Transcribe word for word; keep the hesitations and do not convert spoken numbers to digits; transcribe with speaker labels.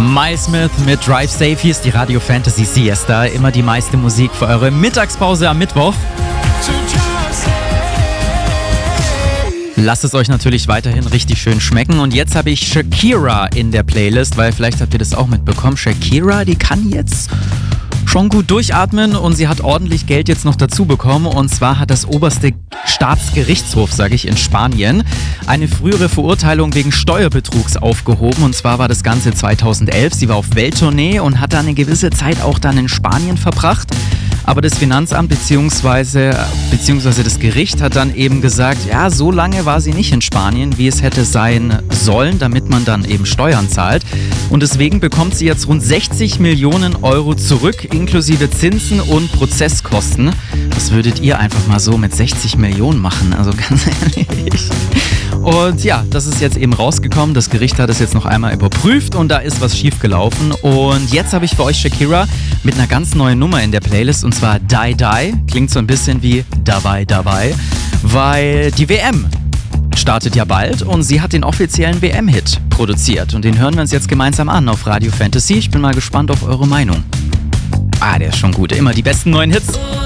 Speaker 1: Miles Smith mit Drive Safe. Hier ist die Radio Fantasy Siesta. Immer die meiste Musik für eure Mittagspause am Mittwoch. Lasst es euch natürlich weiterhin richtig schön schmecken. Und jetzt habe ich Shakira in der Playlist, weil vielleicht habt ihr das auch mitbekommen. Shakira, die kann jetzt schon gut durchatmen und sie hat ordentlich Geld jetzt noch dazu bekommen. Und zwar hat das oberste Staatsgerichtshof, sage ich, in Spanien eine frühere Verurteilung wegen Steuerbetrugs aufgehoben. Und zwar war das Ganze zweitausendelf. Sie war auf Welttournee und hat da eine gewisse Zeit auch dann in Spanien verbracht. Aber das Finanzamt bzw. beziehungsweise das Gericht hat dann eben gesagt, ja, so lange war sie nicht in Spanien, wie es hätte sein sollen, damit man dann eben Steuern zahlt. Und deswegen bekommt sie jetzt rund sechzig Millionen Euro zurück, inklusive Zinsen und Prozesskosten. Was würdet ihr einfach mal so mit sechzig Millionen machen? Also ganz ehrlich. Und ja, das ist jetzt eben rausgekommen. Das Gericht hat es jetzt noch einmal überprüft und da ist was schiefgelaufen. Und jetzt habe ich für euch Shakira mit einer ganz neuen Nummer in der Playlist und zwar Die Die. Klingt so ein bisschen wie Dabei Dabei, weil die W M startet ja bald und sie hat den offiziellen W M-Hit produziert. Und den hören wir uns jetzt gemeinsam an auf Radio Fantasy. Ich bin mal gespannt auf eure Meinung. Ah, der ist schon gut. Immer die besten neuen Hits.